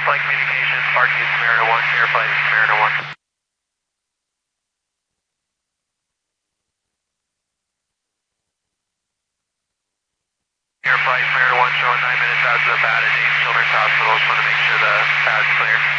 Flight communications, Park East Merida 1, Air Flight Merida 1. Air Flight Merida 1 showing 9 minutes out to the pad at Dane Children's Hospital. Just want to make sure the pad's clear.